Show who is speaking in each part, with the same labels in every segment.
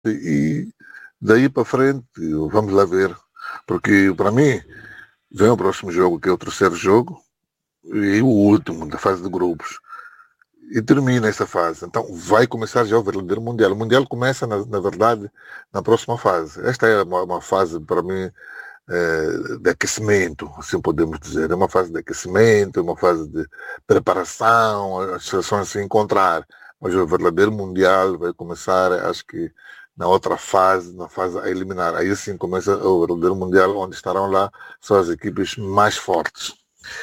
Speaker 1: e daí para frente vamos lá ver, porque para mim vem o próximo jogo, que é o terceiro jogo e o último da fase de grupos, e termina essa fase. Então vai começar já o verdadeiro Mundial. O Mundial começa, na verdade, na próxima fase. Esta é uma fase, para mim, de aquecimento, assim podemos dizer. É uma fase de aquecimento, é uma fase de preparação, as seleções se encontrar. Mas o verdadeiro Mundial vai começar, acho que, na outra fase, na fase a eliminar. Aí sim começa o verdadeiro Mundial, onde estarão lá só as equipes mais fortes.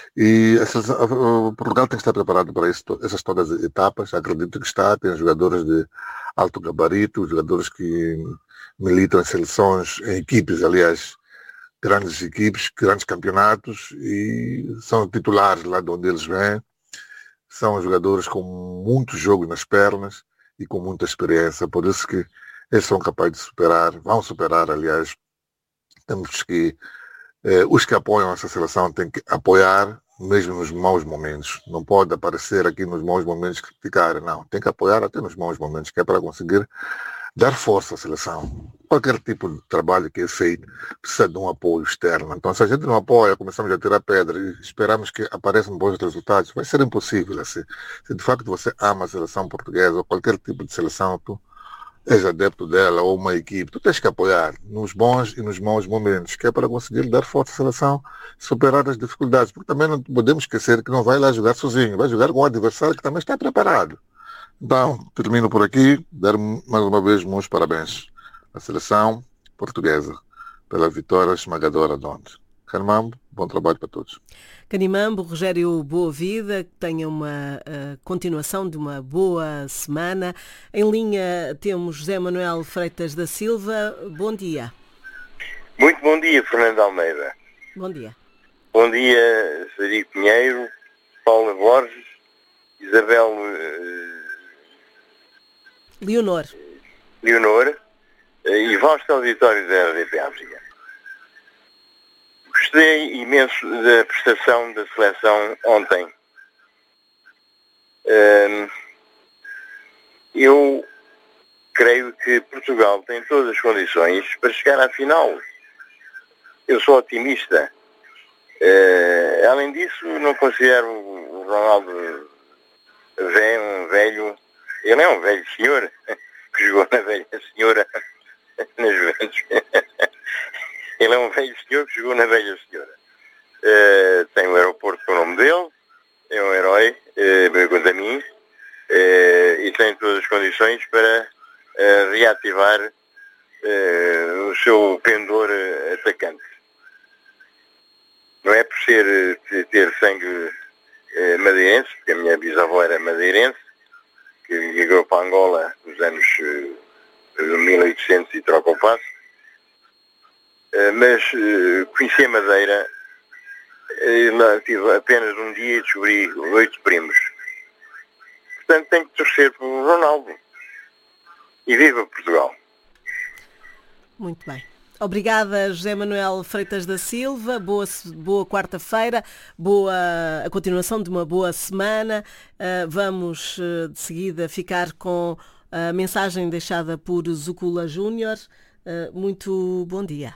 Speaker 1: E Portugal tem que estar preparado para isso, essas todas as etapas. Acredito que está. Tem jogadores de alto gabarito, jogadores que militam em seleções, em equipes, aliás, grandes equipes, grandes campeonatos, e são titulares lá de onde eles vêm. São jogadores com muitos jogos nas pernas e com muita experiência. Por isso que eles são capazes de superar, vão superar, aliás. Temos que os que apoiam essa seleção têm que apoiar mesmo nos maus momentos. Não pode aparecer aqui nos maus momentos criticar, não. Tem que apoiar até nos maus momentos, que é para conseguir dar força à seleção. Qualquer tipo de trabalho que é feito precisa de um apoio externo. Então, se a gente não apoia, começamos a tirar pedra e esperamos que apareçam bons resultados, vai ser impossível. Assim. Se de facto você ama a seleção portuguesa ou qualquer tipo de seleção, tu és adepto dela ou uma equipe, tu tens que apoiar nos bons e nos maus momentos, que é para conseguir dar força à seleção, superar as dificuldades, porque também não podemos esquecer que não vai lá jogar sozinho, vai jogar com um adversário que também está preparado. Então, termino por aqui, dar mais uma vez meus parabéns à seleção portuguesa pela vitória esmagadora de ontem. Carmambo, bom trabalho para todos.
Speaker 2: Canimambo, Rogério, boa vida, que tenha uma continuação de uma boa semana. Em linha temos José Manuel Freitas da Silva. Bom dia.
Speaker 3: Muito bom dia, Fernando Almeida.
Speaker 2: Bom dia.
Speaker 3: Bom dia, Frederico Pinheiro, Paula Borges, Isabel
Speaker 2: Leonor
Speaker 3: e vasto auditório da RDP África. Gostei imenso da prestação da seleção ontem. Eu creio que Portugal tem todas as condições para chegar à final. Eu sou otimista. Além disso, não considero o Ronaldo um velho. Ele é um velho senhor que jogou na velha senhora nas Juventus. Ele é um velho senhor que jogou na velha senhora. Tem um aeroporto com o nome dele, é um herói, quanto a mim, e tem todas as condições para reativar o seu pendor atacante. Não é por ter sangue madeirense, porque a minha bisavó era madeirense, que migrou para Angola nos anos 1800 e troca o passo. Mas conheci a Madeira, lá tive apenas um dia e descobri 8 primos. Portanto, tenho que torcer por Ronaldo. E viva Portugal!
Speaker 2: Muito bem. Obrigada, José Manuel Freitas da Silva. Boa quarta-feira, a continuação de uma boa semana. Vamos, de seguida, ficar com a mensagem deixada por Zucula Júnior. Muito bom dia.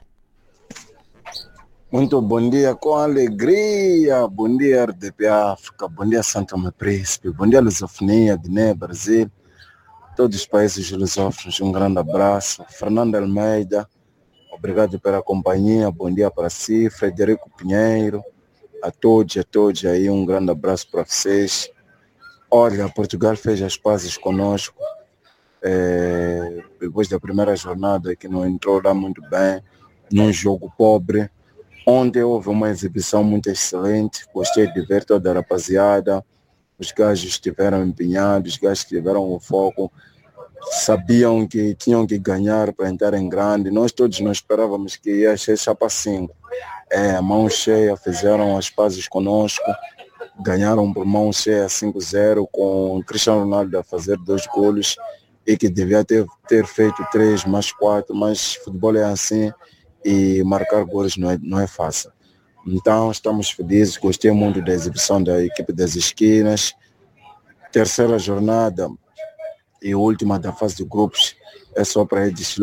Speaker 4: Muito bom dia, com alegria. Bom dia, RDP África. Bom dia, Santo Tomé Príncipe. Bom dia, Lusofonia, Guiné, Brasil. Todos os países lusófonos, um grande abraço. Fernando Almeida, obrigado pela companhia. Bom dia para si. Frederico Pinheiro. A todos aí, um grande abraço para vocês. Olha, Portugal fez as pazes conosco. Depois da primeira jornada, que não entrou lá muito bem, num jogo pobre. Ontem houve uma exibição muito excelente, gostei de ver toda a rapaziada, os gajos estiveram empenhados, os gajos tiveram o foco, sabiam que tinham que ganhar para entrar em grande. Nós todos não esperávamos que ia ser chapa 5. Mão cheia, fizeram as pazes conosco, ganharam por mão cheia 5-0, com o Cristiano Ronaldo a fazer 2 golos, e que devia ter feito 3 mais 4, mas futebol é assim, e marcar gols não é fácil. Então estamos felizes, gostei muito da exibição da equipe das esquinas. Terceira jornada, e a última da fase de grupos é só para eles